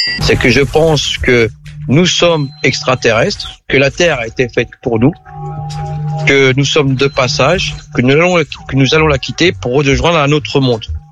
C'est que je pense que nous sommes extraterrestres, que la Terre a été faite pour nous, que nous sommes de passage, que nous allons la quitter pour rejoindre un autre monde.